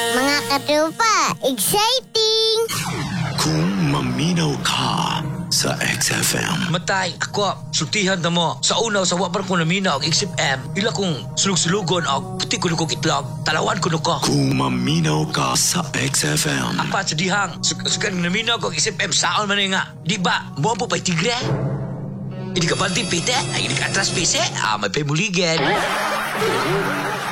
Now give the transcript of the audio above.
Mga katropa, exciting! Kung maminaw ka sa XFM, Matay, ako, sultihan na mo. Sa unaw, sa wabar ko namina og XFM. Ila kong sulug-sulugon og puti ko kong itlog. Talawan ko ko. kung maminaw ka sa XFM, Apa sa dihang, sugan namina og XFM saon man nga. Di ba, mo po pa'y tigre? Hindi ka banting pite, ay hindi ka atras pise, may pay muligen.